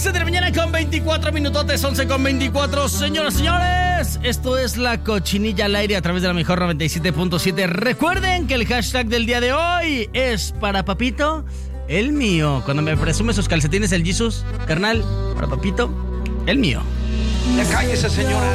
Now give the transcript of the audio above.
11 de la mañana con 24 minutotes, 11 con 24. Señoras y señores, esto es La Cochinilla al aire a través de la mejor 97.7. Recuerden que el hashtag del día de hoy es para Papito, el mío. Cuando me presume sus calcetines el Jesus, carnal, para Papito, el mío. Ya cállese, señora.